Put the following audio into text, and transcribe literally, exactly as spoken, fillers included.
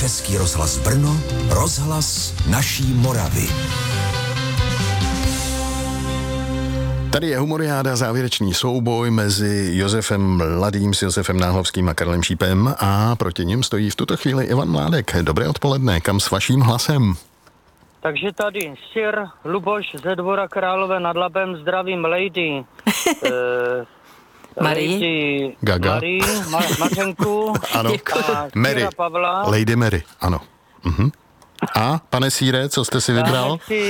Český rozhlas Brno, rozhlas naší Moravy. Tady je Humoriáda, závěrečný souboj mezi Josefem Mladým s Josefem Náhlovským a Karlem Šípem a proti nim stojí v tuto chvíli Ivan Mládek. Dobré odpoledne, kam s vaším hlasem? Takže tady Sir Luboš ze Dvora Králové nad Labem, zdravím Lady. eh, Lady Gaga. Marie, Ma- Mařenku. Ano, a Mary, Pavla. Lady Mary, ano. Mhm. A, pane Sýre, co jste si vybral? Já nechci